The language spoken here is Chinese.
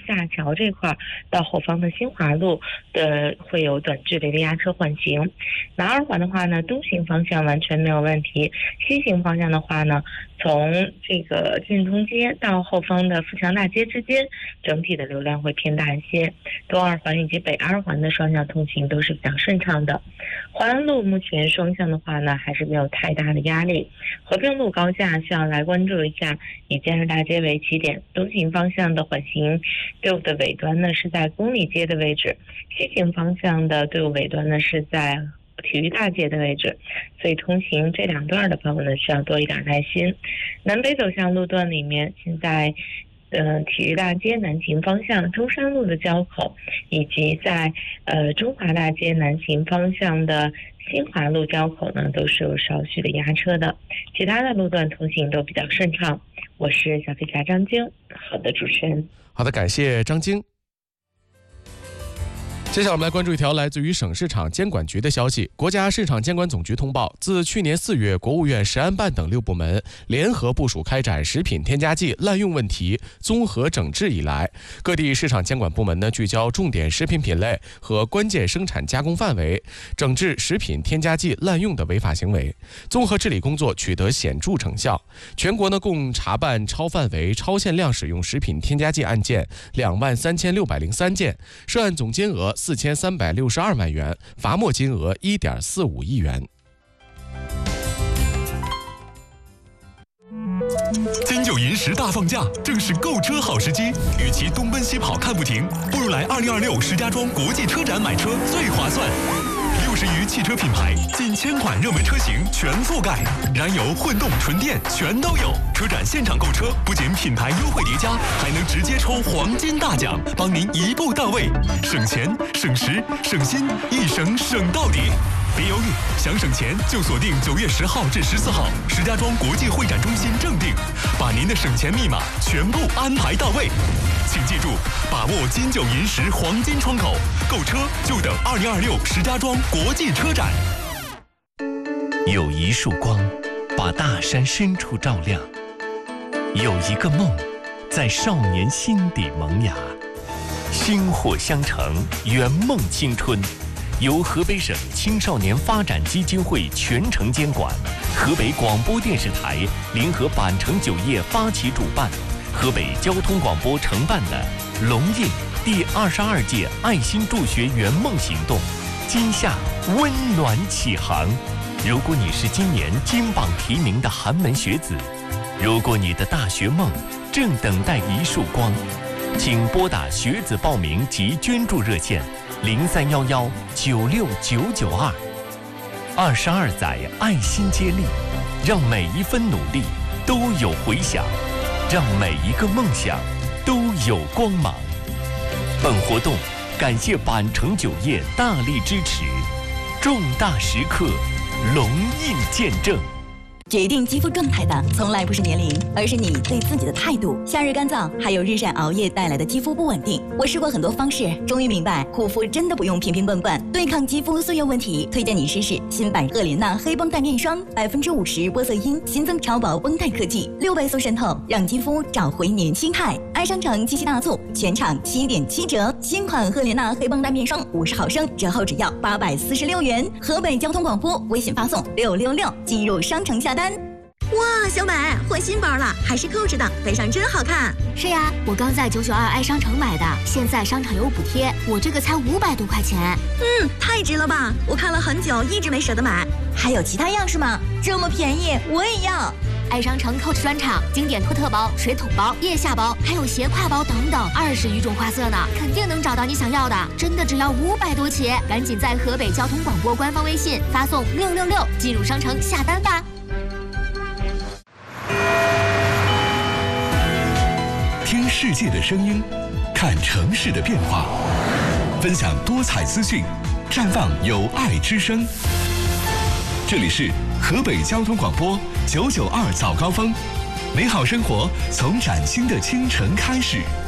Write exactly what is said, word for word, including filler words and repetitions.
下桥这块到后方的新华路的会有短距离的压车缓行。南二环的话呢，东行方向完全没有问题，西行方向的话呢，从这个建通街到后方的富强大街之间，整体的流量会偏大一些。东二环以及北二环的双向通行都是比较顺畅的。淮安路目前双向的话呢，还是没有太大的压力。和平路高架需要来关注一下，以建设大街为起点，东行方向的缓行队伍的尾端呢是在公里街的位置，西行方向的队伍尾端呢是在体育大街的位置，所以通行这两段的朋友呢需要多一点耐心。南北走向路段里面，现在呃体育大街南行方向中山路的交口，以及在呃中华大街南行方向的新华路交口呢，都是有少许的压车的，其他的路段通行都比较顺畅。我是小飞侠张晶，好的，主持人。 好的，感谢张晶。接下来我们来关注一条来自于省市场监管局的消息。国家市场监管总局通报，自去年四月国务院食安办等六部门联合部署开展食品添加剂滥用问题综合整治以来，各地市场监管部门呢聚焦重点食品品类和关键生产加工范围，整治食品添加剂滥用的违法行为，综合治理工作取得显著成效。全国呢共查办超范围、超限量使用食品添加剂案件两万三千六百零三件，涉案总金额四千三百六十二万元，罚没金额一点四五亿元。 金九银十大放假，正是购车好时机。与其东奔西跑看不停，不如来二零二六石家庄国际车展买车最划算。六十余汽车品牌，近千款热门车型全覆盖，燃油、混动、纯电全都有。车展现场购车，不仅品牌优惠叠加，还能直接抽黄金大奖，帮您一步到位，省钱、省时、省心，一省省到底。别犹豫，想省钱就锁定九月十号至十四号石家庄国际会展中心正定，把您的省钱密码全部安排到位。请记住，把握金九银十黄金窗口，购车就等二零二六石家庄国际车展。 有一束光，把大山深处照亮；有一个梦，在少年心底萌芽。薪火相承，圆梦青春。由河北省青少年发展基金会全程监管，河北广播电视台联合板城酒业发起主办，河北交通广播承办的龙印第二十二届爱心助学圆梦行动，今夏温暖启航。如果你是今年金榜题名的寒门学子，如果你的大学梦正等待一束光，请拨打学子报名及捐助热线零三幺幺九六九九二。二十二载爱心接力，让每一分努力都有回响，让每一个梦想都有光芒。本活动感谢板城酒业大力支持，重大时刻龙印见证。 决定肌肤状态的从来不是年龄，而是你对自己的态度。夏日干燥，还有日晒熬夜带来的肌肤不稳定。我试过很多方式，终于明白护肤真的不用瓶瓶罐罐。对抗肌肤岁月问题，推荐你试试新版赫莲娜黑绷带面霜，百分之五十玻色因，新增超薄绷带科技，六倍速渗透，让肌肤找回年轻态。爱商城七夕大促，全场七点七折，新款赫莲娜黑绷带面霜五十毫升，折后只要八百四十六元。河北交通广播微信发送六六六进入商城下单。 哇，小美换新包了，还是扣着的，背上真好看。 是呀，我刚在九九二爱商城买的，现在商场有补贴，我这个才五百多块钱。 嗯，太值了吧！我看了很久，一直没舍得买。 还有其他样式吗？这么便宜，我也要。 爱商城 Coach 专场，经典托特包、水桶包、腋下包，还有斜挎包等等，二十余种花色呢，肯定能找到你想要的。真的只要五百多起，赶紧在河北交通广播官方微信发送六六六进入商城下单吧。 听世界的声音，看城市的变化，分享多彩资讯，绽放有爱之声。这里是河北交通广播九九二早高峰，美好生活从崭新的清晨开始。